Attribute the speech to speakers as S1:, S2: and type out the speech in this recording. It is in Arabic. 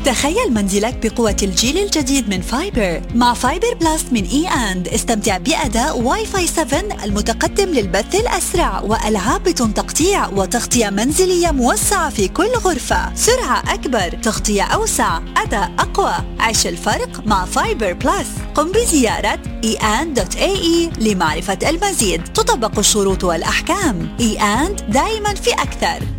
S1: تخيل منزلك بقوة الجيل الجديد من فايبر. مع فايبر بلس من E&, استمتع بأداء واي فاي 7 المتقدم للبث الأسرع وألعاب بدون تقطيع وتغطية منزلية موسعة في كل غرفة، سرعة أكبر، تغطية أوسع، أداء أقوى. عيش الفرق مع فايبر بلس. قم بزيارة e&.ae لمعرفة المزيد. تطبق الشروط والأحكام. E&, دائما في أكثر.